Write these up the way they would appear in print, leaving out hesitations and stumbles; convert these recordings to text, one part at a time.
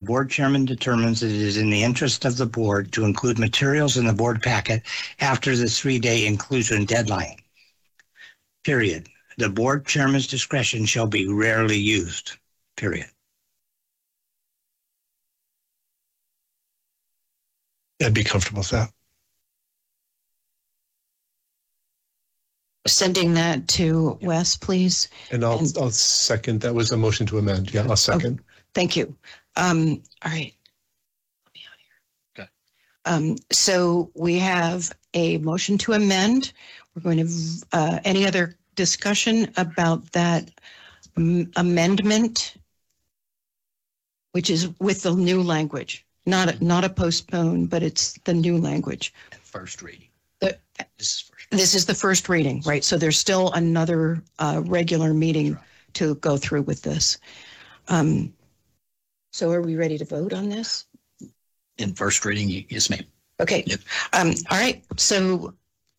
board chairman determines that it is in the interest of the board to include materials in the board packet after the 3-day inclusion deadline. Period. The board chairman's discretion shall be rarely used. Period. I'd be comfortable with that. Sending that to Wes, please. And I'll second. That was a motion to amend. Yeah, I'll second. Okay. Thank you. All right. Let me out here. Okay. So we have a motion to amend. We're going to, any other discussion about that amendment, which is with the new language, not a postpone, but it's the new language. First reading. This is the first reading, right? So there's still another regular meeting to go through with this. So are we ready to vote on this? In first reading, yes, ma'am. Okay. Yep. All right. So,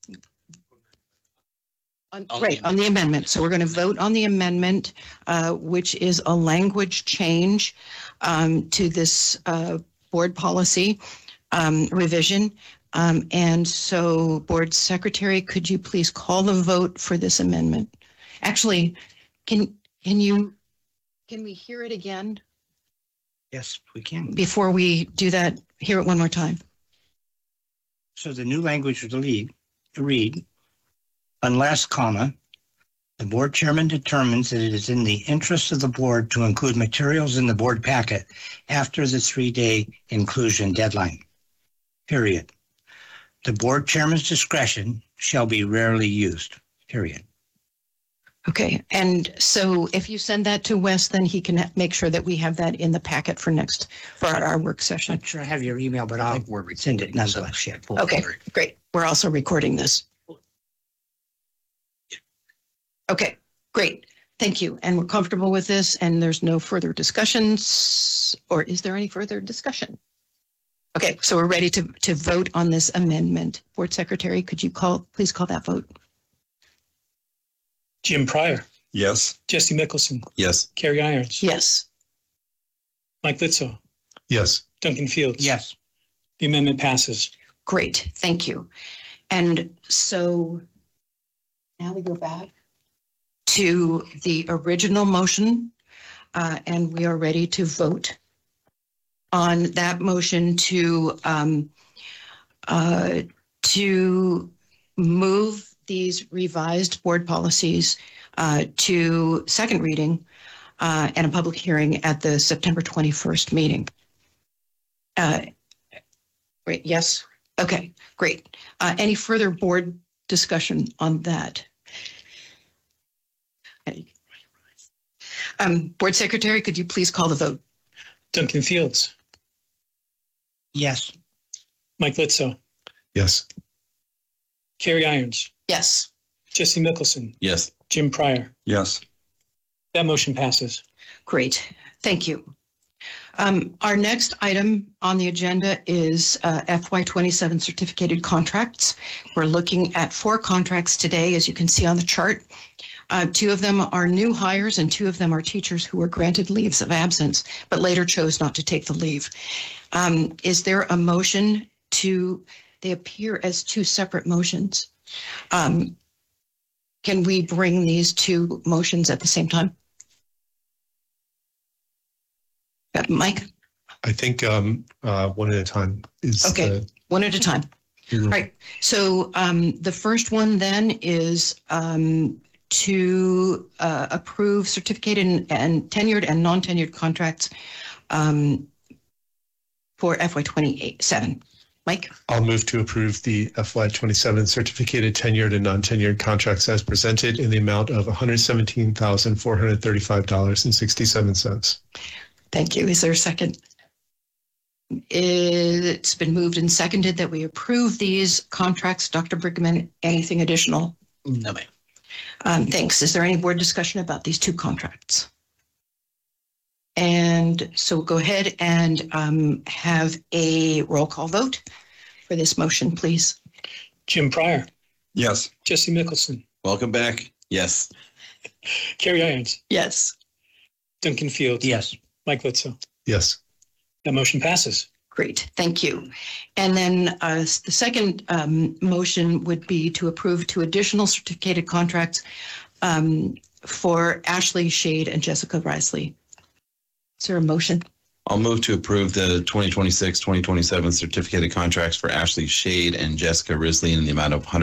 on the amendment. So we're going to vote on the amendment, which is a language change to this board policy revision. And so, Board Secretary, could you please call the vote for this amendment? Actually, can we hear it again? Yes, we can. Before we do that, hear it one more time. So the new language would read, unless, comma, the board chairman determines that it is in the interest of the board to include materials in the board packet after the 3-day inclusion deadline. Period. The board chairman's discretion shall be rarely used. Period. Okay, and so if you send that to Wes, then he can make sure that we have that in the packet for our work session. I'm sure I have your email, but I'll send it nonetheless. Yeah. Okay, great. We're also recording this. Okay, great. Thank you. And we're comfortable with this, and there's no further discussions, or is there any further discussion? Okay, so we're ready to vote on this amendment. Board Secretary, could you please call that vote? Jim Pryor. Yes. Jesse Mickelson. Yes. Carrie Irons. Yes. Mike Litzo. Yes. Duncan Fields. Yes. The amendment passes. Great, thank you. And so now we go back to the original motion, and we are ready to vote on that motion to move these revised board policies to second reading and a public hearing at the September 21st meeting. Great, yes? Okay, great. Any further board discussion on that? Board Secretary, could you please call the vote? Duncan Fields. Yes. Mike Litzo. Yes. Carrie Irons. Yes. Jesse Mickelson. Yes. Jim Pryor. Yes. That motion passes. Great, thank you. Our next item on the agenda is FY27 certificated contracts. We're looking at 4 contracts today, as you can see on the chart. 2 of them are new hires and 2 of them are teachers who were granted leaves of absence, but later chose not to take the leave. Is there a motion they appear as 2 separate motions. Can we bring these 2 motions at the same time? Mike? I think one at a time is okay. One at a time. All right. So the first one then is to approve certificated and tenured and non-tenured contracts for FY27. Mike? I'll move to approve the FY27 certificated tenured and non-tenured contracts as presented in the amount of $117,435.67. Thank you. Is there a second? It's been moved and seconded that we approve these contracts. Dr. Brigham, anything additional? No, ma'am. Thanks. Is there any board discussion about these 2 contracts? And so we'll go ahead and have a roll call vote for this motion, please. Jim Pryor. Yes. Jesse Mickelson. Welcome back. Yes. Carrie Irons. Yes. Duncan Fields. Yes. Mike Litzo. Yes. That motion passes. Great, thank you. And then the second motion would be to approve two additional certificated contracts for Ashley Shade and Jessica Risley. Is there a motion? I'll move to approve the 2026-2027 certificated contracts for Ashley Shade and Jessica Risley in the amount of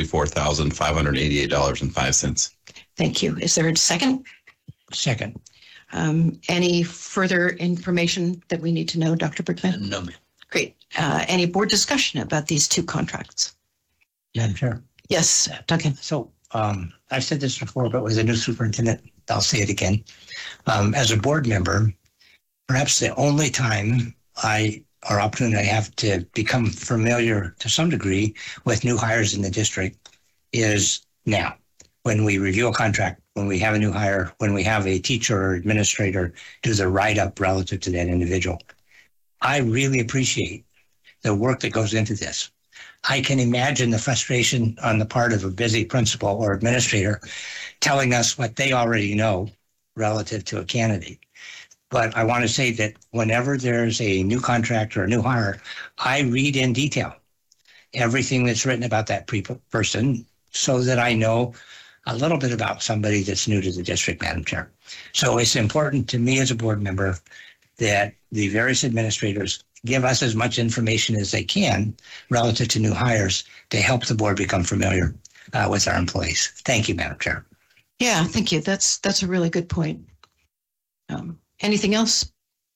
$144,588.05. Thank you. Is there a second? Second. Any further information that we need to know, Dr. Brickman? No, ma'am. Great. Any board discussion about these two contracts? Madam Chair. Yes, Duncan. So I've said this before, but with a new superintendent, I'll say it again. As a board member, perhaps the only time or opportunity I have to become familiar to some degree with new hires in the district is now, when we review a contract, when we have a new hire, when we have a teacher or administrator do the write-up relative to that individual. I really appreciate the work that goes into this. I can imagine the frustration on the part of a busy principal or administrator telling us what they already know relative to a candidate. But I want to say that whenever there's a new contract or a new hire, I read in detail everything that's written about that person so that I know a little bit about somebody that's new to the district, Madam Chair. So it's important to me as a board member that the various administrators give us as much information as they can relative to new hires to help the board become familiar with our employees. Thank you, Madam Chair. Yeah, thank you. That's a really good point. Anything else?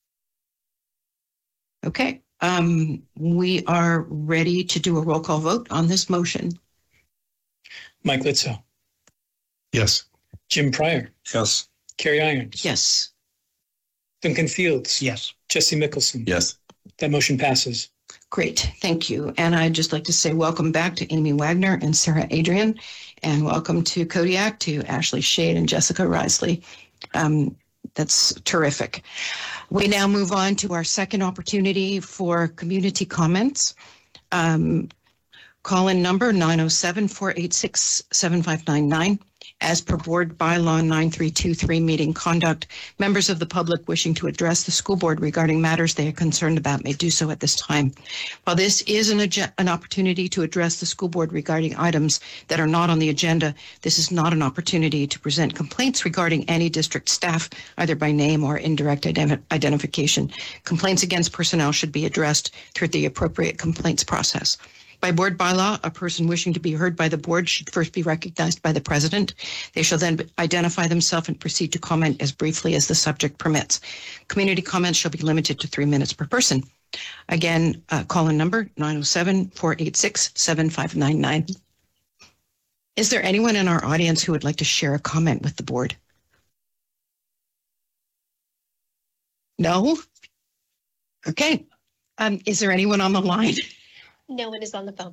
Okay. We are ready to do a roll call vote on this motion. Mike Litzo, Yes. Jim Pryor, Yes. Carrie Irons, Yes. Duncan Fields, Yes. Jesse Mickelson. Yes. That motion passes. Great. Thank you. And I'd just like to say welcome back to Amy Wagner and Sarah Adrian, and welcome to Kodiak, to Ashley Shade and Jessica Risley. That's terrific. We now move on to our second opportunity for community comments. Call-in number 907-486-7599. As per board bylaw 9323 meeting conduct, members of the public wishing to address the school board regarding matters they are concerned about may do so at this time. While this is an opportunity to address the school board regarding items that are not on the agenda, this is not an opportunity to present complaints regarding any district staff, either by name or indirect identification. Complaints against personnel should be addressed through the appropriate complaints process. By board bylaw, a person wishing to be heard by the board should first be recognized by the president. They shall then identify themselves and proceed to comment as briefly as the subject permits. Community comments shall be limited to 3 minutes per person. Again, call-in number 907-486-7599. Is there anyone in our audience who would like to share a comment with the board? No? Okay. Is there anyone on the line? No one is on the phone.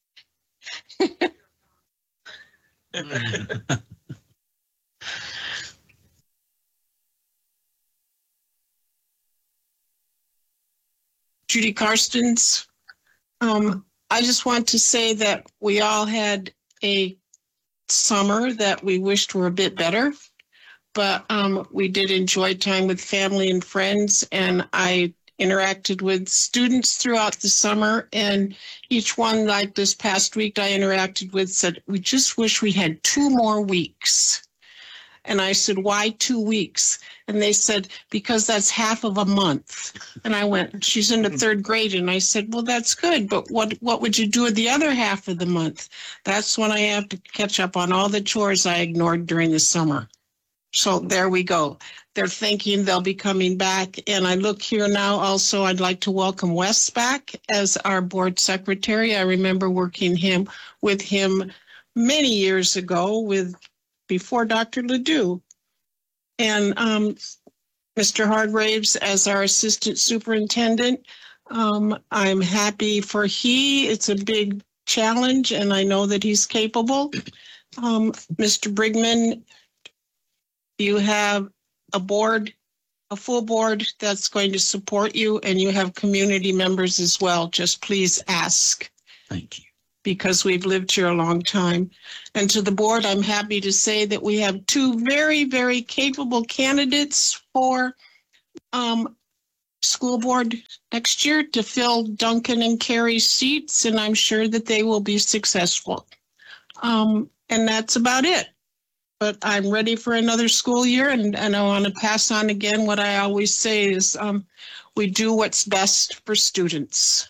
Judy Karstens. I just want to say that we all had a summer that we wished were a bit better, but we did enjoy time with family and friends, and I interacted with students throughout the summer, and each one, like this past week I interacted with, said, we just wish we had 2 more weeks. And I said, why 2 weeks? And they said, because that's half of a month. And I went, she's in the 3rd grade. And I said, well, that's good. But what would you do with the other half of the month? That's when I have to catch up on all the chores I ignored during the summer. So there we go. They're thinking they'll be coming back. And I look here now also, I'd like to welcome Wes back as our board secretary. I remember working with him many years ago before Dr. Ledoux. And Mr. Hargraves as our assistant superintendent. I'm happy for it's a big challenge, and I know that he's capable. Mr. Brigman, you have a full board that's going to support you, and you have community members as well. Just please ask. Thank you. Because we've lived here a long time. And to the board, I'm happy to say that we have 2 very, very capable candidates for school board next year to fill Duncan and Carrie's seats, and I'm sure that they will be successful. And that's about it. But I'm ready for another school year, and I want to pass on again what I always say is we do what's best for students.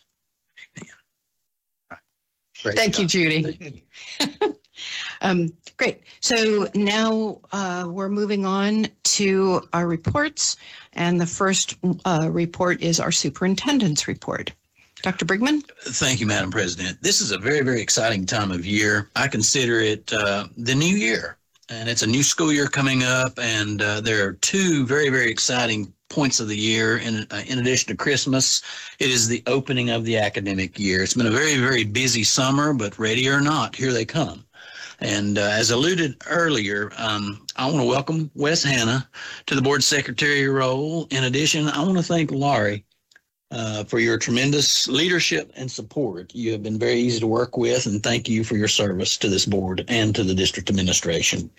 Great Thank you, job. Judy. Great. So now we're moving on to our reports. And the first report is our superintendent's report. Dr. Brigman? Thank you, Madam President. This is a very, very exciting time of year. I consider it the new year, and it's a new school year coming up. And there are two very, very exciting points of the year. In addition to Christmas, it is the opening of the academic year. It's been a very, very busy summer, but ready or not, here they come. And as alluded earlier, I want to welcome Wes Hanna to the board secretary role. In addition, I want to thank Laurie for your tremendous leadership and support. You have been very easy to work with, and thank you for your service to this board and to the district administration.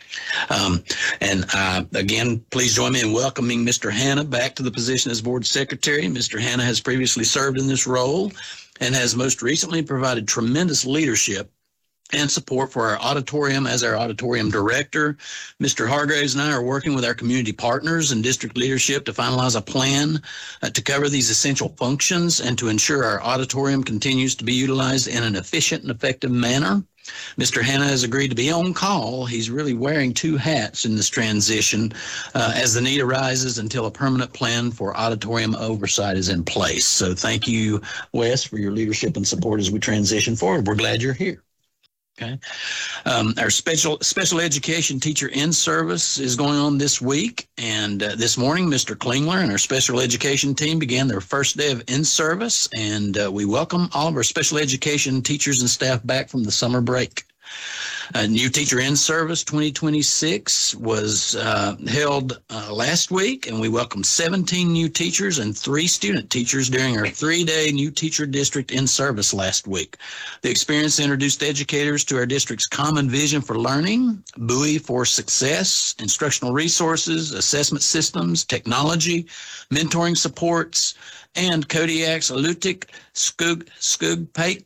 Again, please join me in welcoming Mr. Hanna back to the position as board secretary. Mr. Hanna has previously served in this role and has most recently provided tremendous leadership and support for our auditorium as our auditorium director. Mr. Hargraves and I are working with our community partners and district leadership to finalize a plan to cover these essential functions and to ensure our auditorium continues to be utilized in an efficient and effective manner. Mr. Hanna has agreed to be on call. He's really wearing two hats in this transition as the need arises until a permanent plan for auditorium oversight is in place. So thank you, Wes, for your leadership and support as we transition forward. We're glad you're here. Okay. Our special education teacher in service is going on this week. And this morning, Mr. Klingler and our special education team began their first day of in service. And we welcome all of our special education teachers and staff back from the summer break. A new teacher in service 2026 was held last week, and we welcomed 17 new teachers and 3 student teachers during our 3-day new teacher district in service last week. The experience introduced educators to our district's common vision for learning, buoy for success, instructional resources, assessment systems, technology, mentoring supports, and Kodiak's Lutic Skugpate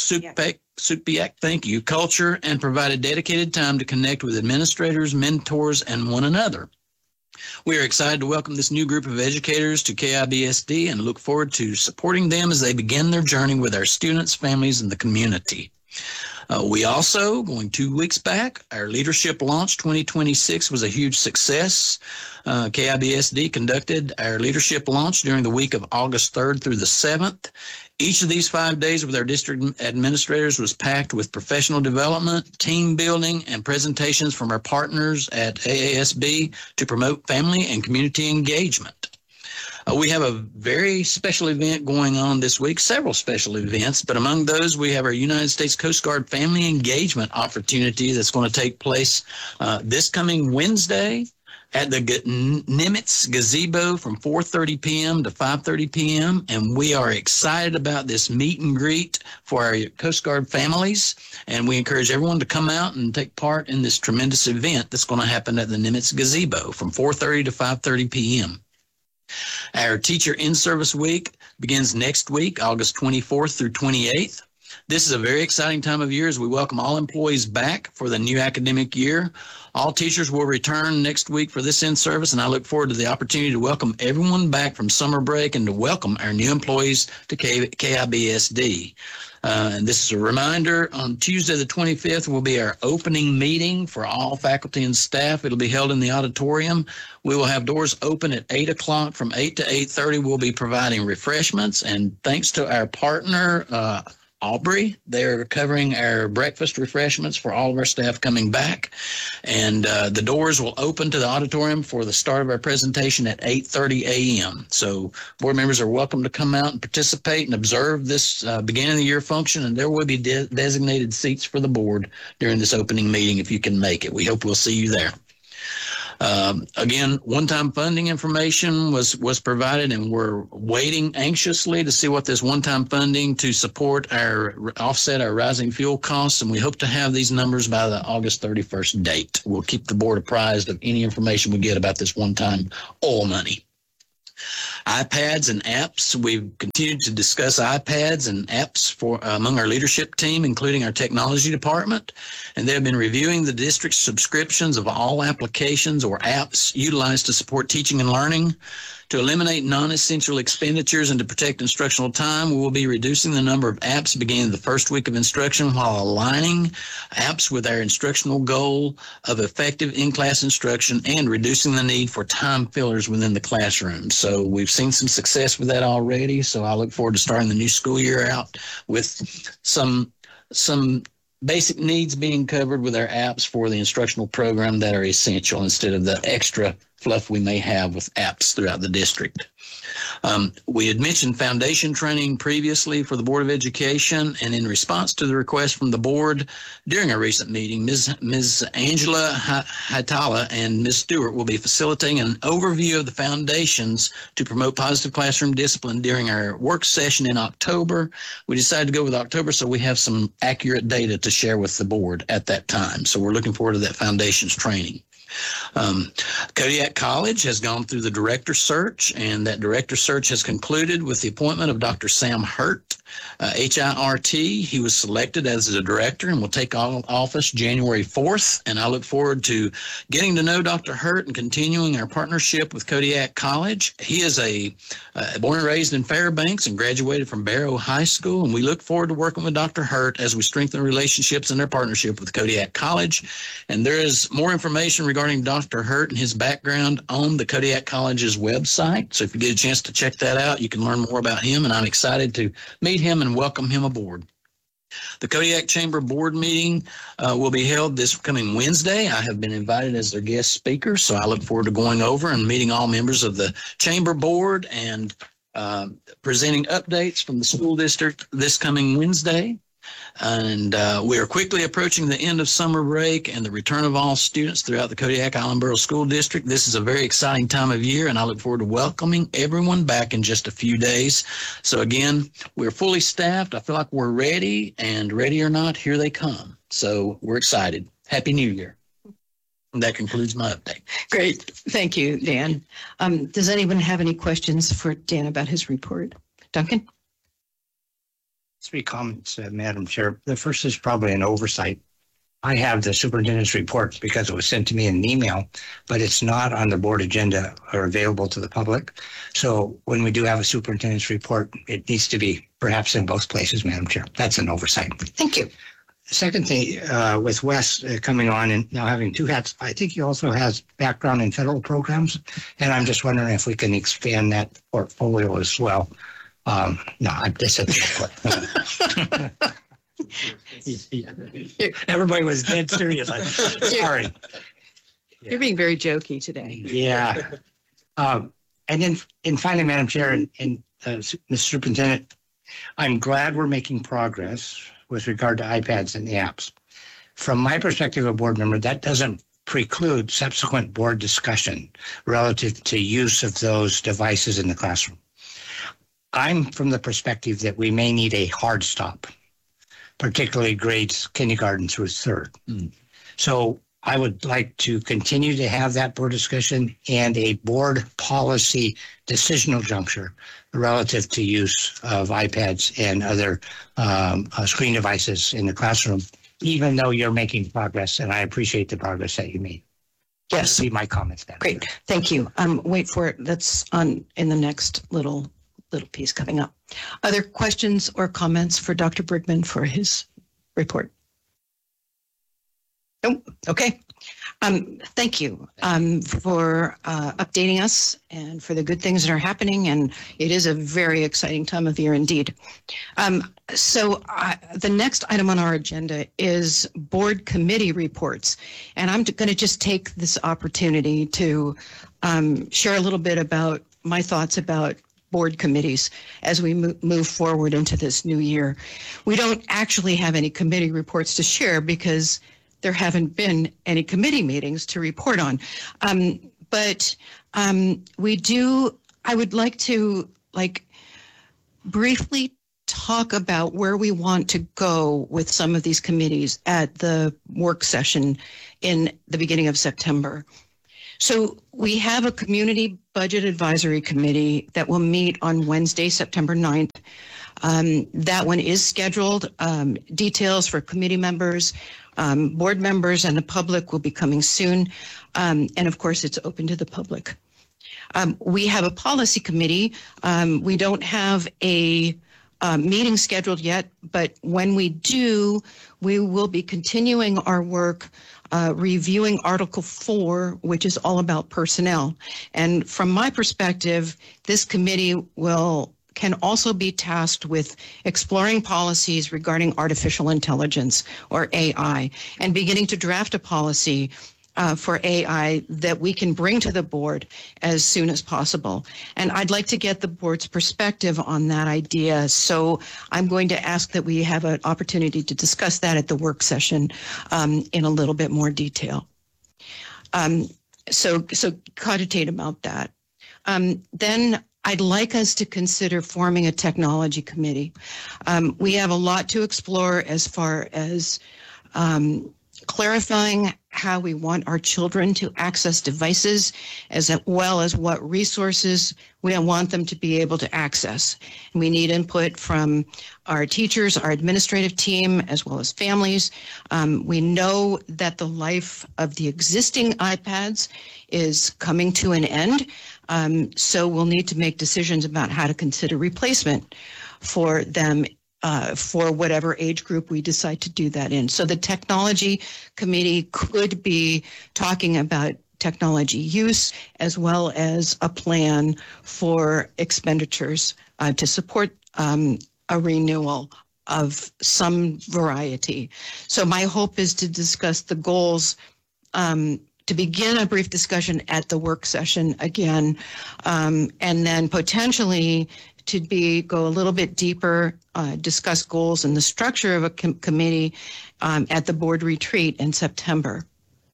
Supiak, thank you, culture, and provided dedicated time to connect with administrators, mentors, and one another. We are excited to welcome this new group of educators to KIBSD and look forward to supporting them as they begin their journey with our students, families, and the community. We also, going 2 weeks back, our Leadership Launch 2026 was a huge success. KIBSD conducted our Leadership Launch during the week of August 3rd through the 7th. Each of these 5 days with our district administrators was packed with professional development, team building, and presentations from our partners at AASB to promote family and community engagement. We have a very special event going on this week, several special events, but among those we have our United States Coast Guard Family Engagement opportunity that's going to take place this coming Wednesday at the Nimitz Gazebo from 4:30 p.m. to 5:30 p.m. And we are excited about this meet and greet for our Coast Guard families. And we encourage everyone to come out and take part in this tremendous event that's going to happen at the Nimitz Gazebo from 4:30 to 5:30 p.m. Our Teacher in-Service Week begins next week, August 24th through 28th. This is a very exciting time of year as we welcome all employees back for the new academic year. All teachers will return next week for this in-service, and I look forward to the opportunity to welcome everyone back from summer break and to welcome our new employees to KIBSD. And this is a reminder, on Tuesday the 25th will be our opening meeting for all faculty and staff. It'll be held in the auditorium. We will have doors open at 8 o'clock. From 8 to 8:30, we'll be providing refreshments. And thanks to our partner, Aubrey, they're covering our breakfast refreshments for all of our staff coming back. And the doors will open to the auditorium for the start of our presentation at 8:30 a.m. So board members are welcome to come out and participate and observe this beginning of the year function. And there will be designated seats for the board during this opening meeting if you can make it. We hope we'll see you there. Again, one-time funding information was provided, and we're waiting anxiously to see what this one-time funding to support offset our rising fuel costs, and we hope to have these numbers by the August 31st date. We'll keep the board apprised of any information we get about this one-time oil money. iPads and apps. We've continued to discuss iPads and apps for among our leadership team, including our technology department. And they have been reviewing the district's subscriptions of all applications or apps utilized to support teaching and learning. To eliminate non-essential expenditures and to protect instructional time, we will be reducing the number of apps beginning the first week of instruction while aligning apps with our instructional goal of effective in-class instruction and reducing the need for time fillers within the classroom. So we've seen some success with that already. So I look forward to starting the new school year out with some basic needs being covered with our apps for the instructional program that are essential instead of the extra fluff we may have with apps throughout the district. We had mentioned foundation training previously for the Board of Education, and in response to the request from the board during our recent meeting, Ms. Angela Hitala and Ms. Stewart will be facilitating an overview of the foundations to promote positive classroom discipline during our work session in October. We decided to go with October so we have some accurate data to share with the board at that time. So we're looking forward to that foundations training. Kodiak College has gone through the director search, and that director search has concluded with the appointment of Dr. Sam Hurt, H-I-R-T. He was selected as the director and will take office January 4th, and I look forward to getting to know Dr. Hurt and continuing our partnership with Kodiak College. He is born and raised in Fairbanks and graduated from Barrow High School, and we look forward to working with Dr. Hurt as we strengthen relationships and our partnership with Kodiak College. And there is more information regarding Dr. Hurt and his background on the Kodiak College's website. So if you get a chance to check that out, you can learn more about him, and I'm excited to meet him and welcome him aboard. The Kodiak Chamber Board meeting will be held this coming Wednesday. I have been invited as their guest speaker, so I look forward to going over and meeting all members of the Chamber Board and presenting updates from the school district this coming Wednesday. And we are quickly approaching the end of summer break and the return of all students throughout the Kodiak Island School District. This is a very exciting time of year, and I look forward to welcoming everyone back in just a few days. So again, we're fully staffed. I feel like we're ready, and ready or not, here they come. So we're excited. Happy New Year. And that concludes my update. Great. Thank you, Dan. Does anyone have any questions for Dan about his report? Duncan? 3 comments, Madam Chair. The first is probably an oversight. I have the superintendent's report because it was sent to me in an email, but it's not on the board agenda or available to the public. So when we do have a superintendent's report, it needs to be perhaps in both places, Madam Chair. That's an oversight. Thank you. The second thing, with Wes coming on and now having 2 hats, I think he also has background in federal programs, and I'm just wondering if we can expand that portfolio as well. No, I just said everybody was dead serious. Sorry. You're being very jokey today. Yeah. And then finally, Madam Chair and Mr. Superintendent, I'm glad we're making progress with regard to iPads and the apps. From my perspective, a board member, that doesn't preclude subsequent board discussion relative to use of those devices in the classroom. I'm from the perspective that we may need a hard stop, particularly grades kindergarten through 3rd. So I would like to continue to have that board discussion and a board policy decisional juncture relative to use of iPads and other screen devices in the classroom, even though you're making progress, and I appreciate the progress that you made. Yes. See my comments then. Great. Thank you. Wait for it. That's on in the next little piece coming up. Other questions or comments for Dr. Brigman for his report? Nope. Okay. Thank you for updating us and for the good things that are happening. And it is a very exciting time of year indeed. So the next item on our agenda is board committee reports. And I'm going to just take this opportunity to share a little bit about my thoughts about board committees as we move forward into this new year. We don't actually have any committee reports to share because there haven't been any committee meetings to report on. But we do, I would like to briefly talk about where we want to go with some of these committees at the work session in the beginning of September. So we have a community budget advisory committee that will meet on Wednesday, September 9th. That one is scheduled. Details for committee members, board members, and the public will be coming soon. And of course, it's open to the public. We have a policy committee. We don't have a meeting scheduled yet, but when we do, we will be continuing our work reviewing Article 4, which is all about personnel. And from my perspective, this committee can also be tasked with exploring policies regarding artificial intelligence, or AI, and beginning to draft a policy for AI that we can bring to the board as soon as possible. And I'd like to get the board's perspective on that idea. So I'm going to ask that we have an opportunity to discuss that at the work session in a little bit more detail. So cogitate about that. Then I'd like us to consider forming a technology committee. We have a lot to explore as far as clarifying how we want our children to access devices, as well as what resources we want them to be able to access. We need input from our teachers, our administrative team, as well as families. We know that the life of the existing iPads is coming to an end, so we'll need to make decisions about how to consider replacement for them for whatever age group we decide to do that in. So the technology committee could be talking about technology use as well as a plan for expenditures to support a renewal of some variety. So my hope is to discuss the goals, to begin a brief discussion at the work session again, and then potentially to go a little bit deeper, discuss goals and the structure of a committee at the board retreat in September.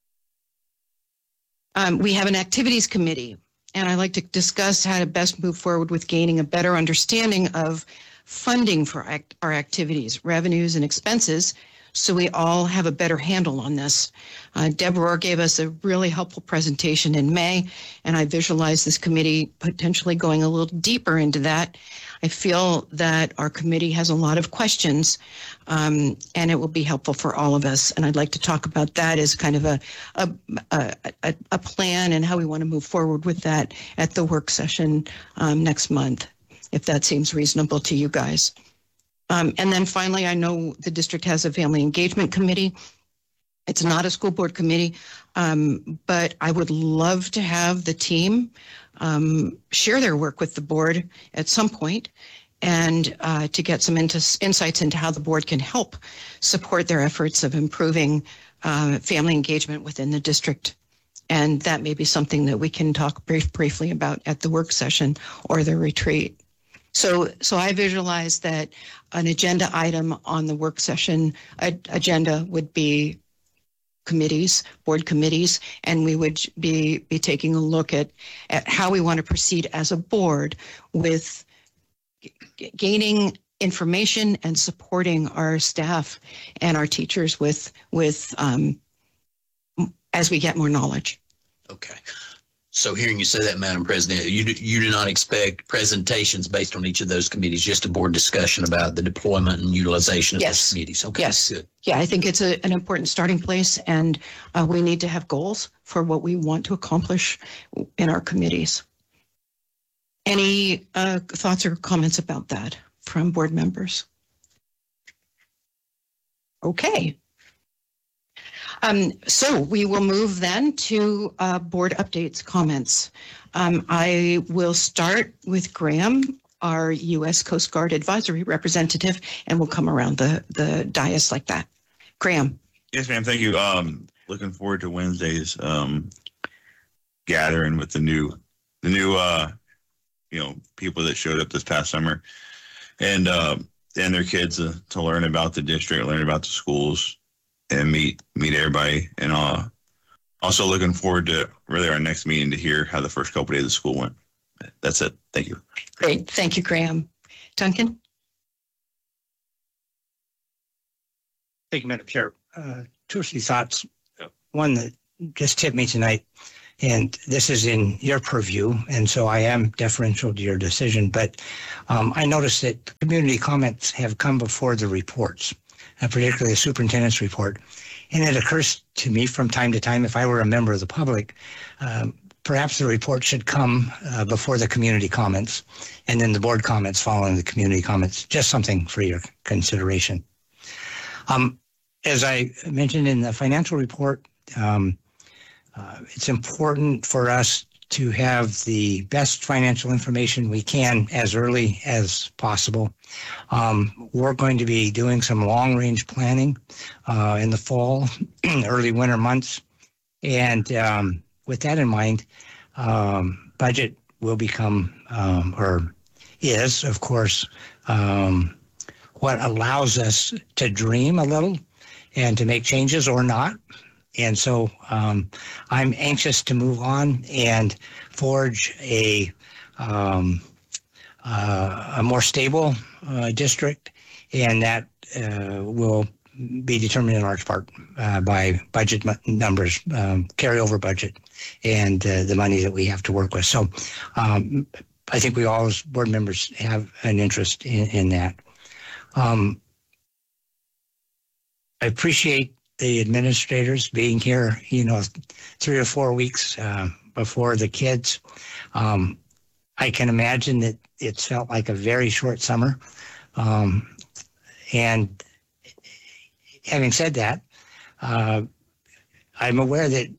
We have an activities committee, and I'd like to discuss how to best move forward with gaining a better understanding of funding for our activities, revenues, and expenses, so we all have a better handle on this. Deborah gave us a really helpful presentation in May, and I visualize this committee potentially going a little deeper into that. I feel that our committee has a lot of questions, and it will be helpful for all of us. And I'd like to talk about that as kind of a plan and how we want to move forward with that at the work session next month, if that seems reasonable to you guys. And then finally, I know the district has a family engagement committee. It's not a school board committee, but I would love to have the team share their work with the board at some point, and to get some insights into how the board can help support their efforts of improving family engagement within the district. And that may be something that we can talk briefly about at the work session or the retreat. So I visualize that an agenda item on the work session agenda would be committees, board committees, and we would be taking a look at how we want to proceed as a board with gaining information and supporting our staff and our teachers with as we get more knowledge. Okay. So hearing you say that, Madam President, you do not expect presentations based on each of those committees, just a board discussion about the deployment and utilization of those committees. Okay. Yes. Good. Yeah, I think it's an important starting place, and we need to have goals for what we want to accomplish in our committees. Any thoughts or comments about that from board members? Okay. So we will move then to board updates, comments. I will start with Graham, our U.S. Coast Guard advisory representative, and we'll come around the dais like that. Graham. Yes, ma'am. Thank you. Looking forward to Wednesday's gathering with the new people that showed up this past summer, and their kids to learn about the district, learn about the schools, and meet everybody. And also looking forward to really our next meeting to hear how the first couple days of school went. That's it. Thank you. Great. Thank you, Graham. Duncan? Thank you, Madam Chair. Two or three thoughts. One that just hit me tonight and this is in your purview, and so I am deferential to your decision. But I noticed that community comments have come before the reports, particularly the superintendent's report. And it occurs to me from time to time, if I were a member of the public, perhaps the report should come before the community comments, and then the board comments following the community comments. Just something for your consideration. As I mentioned in the financial report, it's important for us to have the best financial information we can as early as possible. We're going to be doing some long-range planning in the fall, early winter months. And with that in mind, budget will become, or is, of course, what allows us to dream a little and to make changes or not. And so I'm anxious to move on and forge a more stable district, and that will be determined in large part by budget numbers, carryover budget, and the money that we have to work with. So I think we all as board members have an interest in that. I appreciate the administrators being here, 3 or 4 weeks before the kids. I can imagine that it's felt like a very short summer. And having said that, I'm aware that,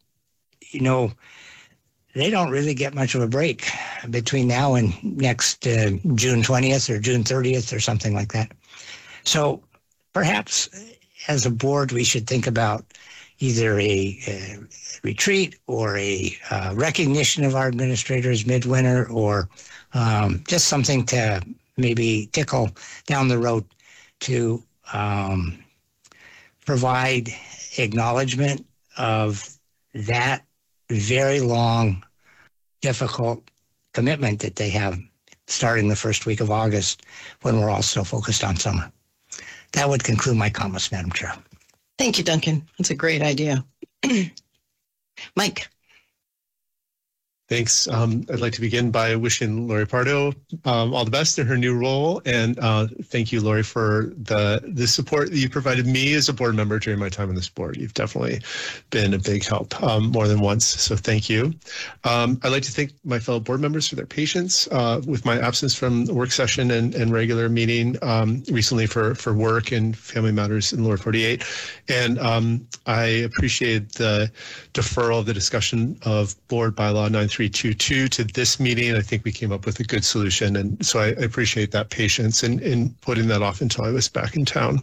they don't really get much of a break between now and next June 20th or June 30th or something like that. So perhaps as a board, we should think about either a retreat or a recognition of our administrators midwinter, or just something to maybe tickle down the road to provide acknowledgement of that very long, difficult commitment that they have starting the first week of August when we're all so focused on summer. That would conclude my comments, Madam Chair. Thank you, Duncan. That's a great idea. Mike. Thanks. I'd like to begin by wishing Lori Pardo all the best in her new role. And thank you, Lori, for the support that you provided me as a board member during my time on this board. You've definitely been a big help more than once. So thank you. I'd like to thank my fellow board members for their patience with my absence from the work session and regular meeting recently for work and family matters in Lower 48. And I appreciate the deferral of the discussion of board bylaw 9322 to this meeting. I think we came up with a good solution. And so I appreciate that patience in putting that off until I was back in town.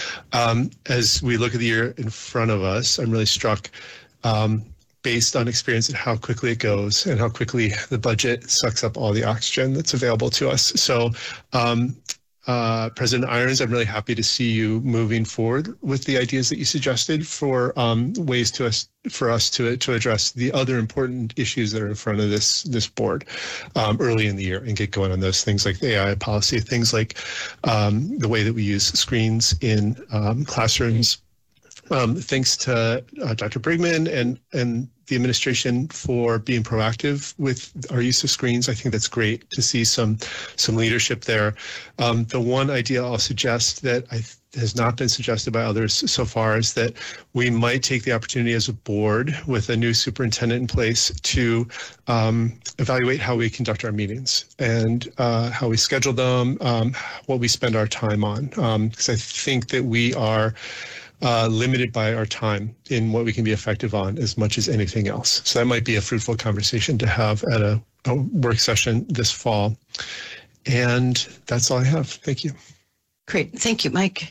As we look at the year in front of us, I'm really struck based on experience at how quickly it goes and how quickly the budget sucks up all the oxygen that's available to us. So President Irons, I'm really happy to see you moving forward with the ideas that you suggested for ways for us to address the other important issues that are in front of this board early in the year and get going on those things like the AI policy, things like the way that we use screens in classrooms. Thanks to Dr. Brigman and the administration for being proactive with our use of screens. I think that's great to see some leadership there. The one idea I'll suggest that has not been suggested by others so far is that we might take the opportunity as a board with a new superintendent in place to evaluate how we conduct our meetings and how we schedule them, what we spend our time on. Because I think that we are limited by our time in what we can be effective on as much as anything else. So that might be a fruitful conversation to have at a work session this fall. And that's all I have. Thank you. Great. Thank you, Mike.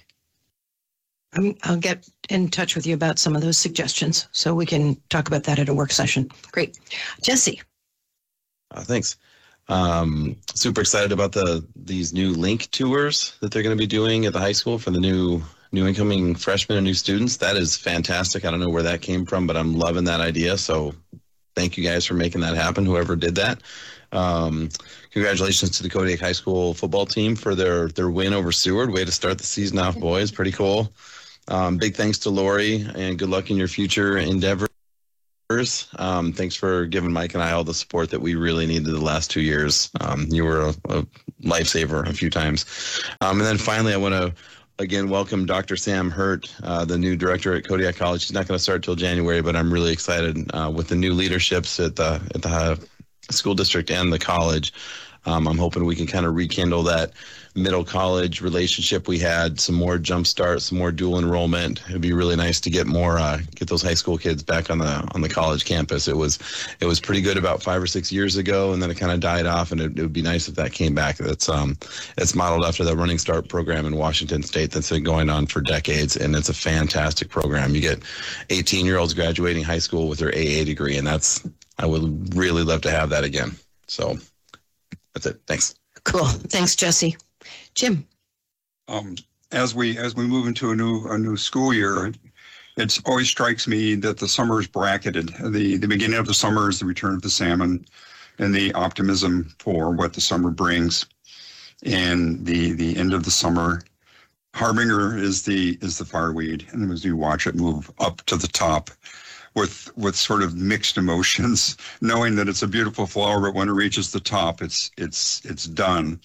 I'll get in touch with you about some of those suggestions so we can talk about that at a work session. Great. Jesse. Thanks. Super excited about these new link tours that they're going to be doing at the high school for the new incoming freshmen and new students. That is fantastic. I don't know where that came from, but I'm loving that idea. So thank you guys for making that happen, whoever did that. Congratulations to the Kodiak High School football team for their win over Seward. Way to start the season off, boys. Pretty cool. Big thanks to Lori, and good luck in your future endeavor. Thanks for giving Mike and I all the support that we really needed the last 2 years. You were a lifesaver a few times. And then finally, I want to again welcome Dr. Sam Hurt, the new director at Kodiak College. She's not going to start till January, but I'm really excited with the new leaderships at the school district and the college. I'm hoping we can kind of rekindle that middle college relationship we had, some more jumpstart, some more dual enrollment. It'd be really nice to get more, get those high school kids back on the college campus. It was pretty good about 5 or 6 years ago, and then it kind of died off, and it would be nice if that came back. It's modeled after the Running Start program in Washington State that's been going on for decades, and it's a fantastic program. You get 18-year-olds graduating high school with their AA degree, and I would really love to have that again. So that's it. Thanks. Cool. Thanks, Jesse. Jim. As we move into a new school year, it always strikes me that the summer is bracketed. The beginning of the summer is the return of the salmon and the optimism for what the summer brings. And the end of the summer, harbinger is the fireweed. And as we watch it move up to the top with sort of mixed emotions, knowing that it's a beautiful flower, but when it reaches the top, it's done.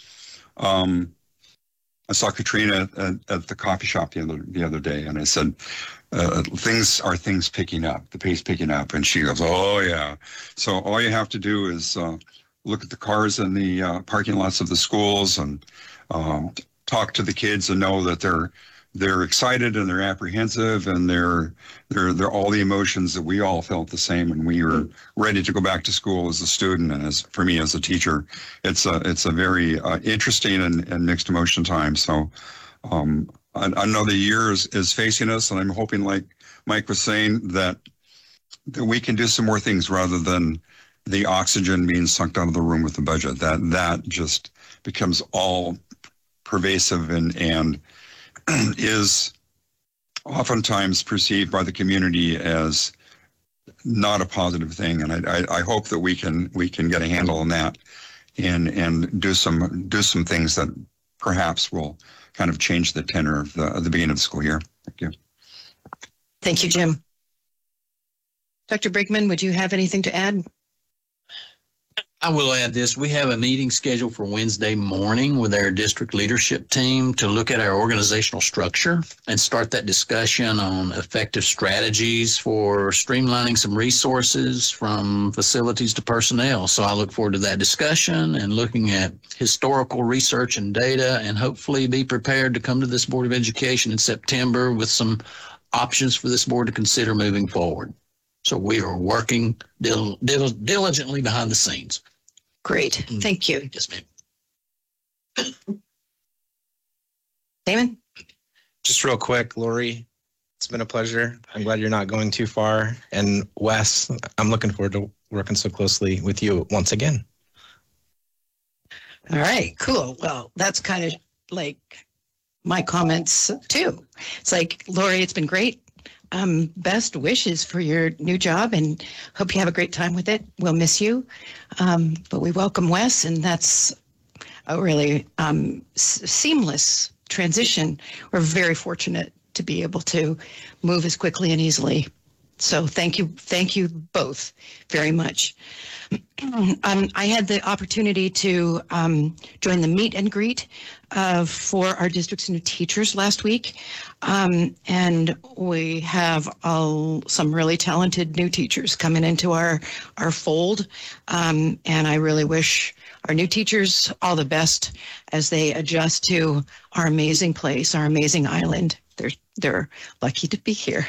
I saw Katrina at the coffee shop the other day, and I said, things picking up, the pace picking up. And she goes, oh, yeah. So all you have to do is look at the cars in the parking lots of the schools and talk to the kids and know that they're excited and they're apprehensive and they're all the emotions that we all felt the same when we were ready to go back to school as a student. And for me as a teacher, it's a very interesting and mixed emotion time. So another year is facing us, and I'm hoping, like Mike was saying, that we can do some more things rather than the oxygen being sucked out of the room with the budget. That just becomes all pervasive and is oftentimes perceived by the community as not a positive thing. And I hope that we can get a handle on that and do some things that perhaps will kind of change the tenor of the beginning of the school year. Thank you. Thank you, Jim. Dr. Brinkman, would you have anything to add? I will add this. We have a meeting scheduled for Wednesday morning with our district leadership team to look at our organizational structure and start that discussion on effective strategies for streamlining some resources from facilities to personnel. So I look forward to that discussion and looking at historical research and data, and hopefully be prepared to come to this Board of Education in September with some options for this board to consider moving forward. So we are working diligently behind the scenes. Great. Thank you. Yes, ma'am. Damon? Just real quick, Lori, it's been a pleasure. I'm glad you're not going too far. And Wes, I'm looking forward to working so closely with you once again. All right, cool. Well, that's kind of like my comments too. It's like, Lori, it's been great. Best wishes for your new job, and hope you have a great time with it. We'll miss you. But we welcome Wes, and that's a really seamless transition. We're very fortunate to be able to move as quickly and easily. So thank you both very much. I had the opportunity to join the meet and greet for our district's new teachers last week. And we have some really talented new teachers coming into our fold. And I really wish our new teachers all the best as they adjust to our amazing place, our amazing island. They're lucky to be here.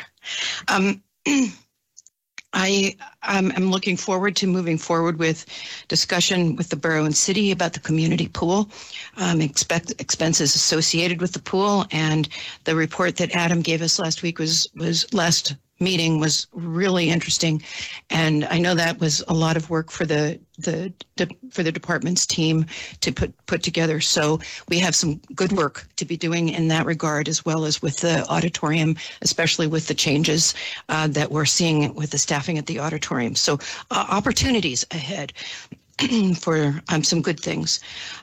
I am looking forward to moving forward with discussion with the borough and city about the community pool, expenses associated with the pool, and the report that Adam gave us last week was meeting was really interesting, and I know that was a lot of work for the department's team to put together. So we have some good work to be doing in that regard, as well as with the auditorium, especially with the changes that we're seeing with the staffing at the auditorium. So opportunities ahead for some good things.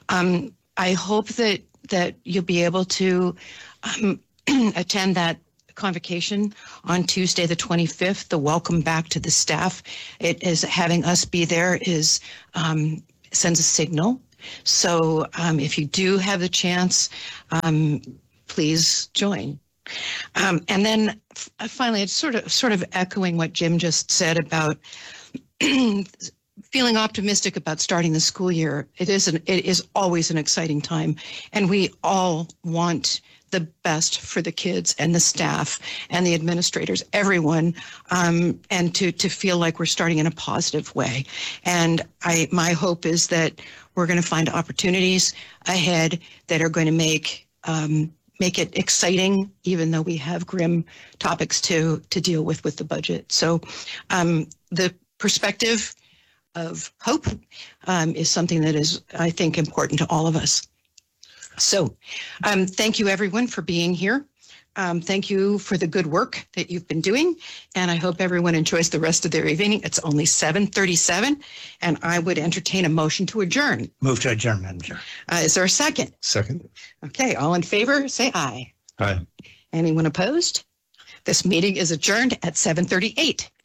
I hope that you'll be able to attend that convocation on Tuesday, the 25th. The welcome back to the staff. It is having us be there is sends a signal. So if you do have the chance, please join. And then finally, it's sort of echoing what Jim just said about feeling optimistic about starting the school year. It is always an exciting time, and we all want the best for the kids and the staff and the administrators, everyone, and to feel like we're starting in a positive way. And my hope is that we're going to find opportunities ahead that are going to make it exciting, even though we have grim topics to deal with the budget. So the perspective of hope is something that is, I think, important to all of us. So thank you, everyone, for being here. Thank you for the good work that you've been doing, and I hope everyone enjoys the rest of their evening. It's only 7:37, and I would entertain a motion to adjourn. Move to adjourn, Madam Chair. Is there a second? Second. Okay, all in favor, say aye. Aye. Anyone opposed? This meeting is adjourned at 7:38.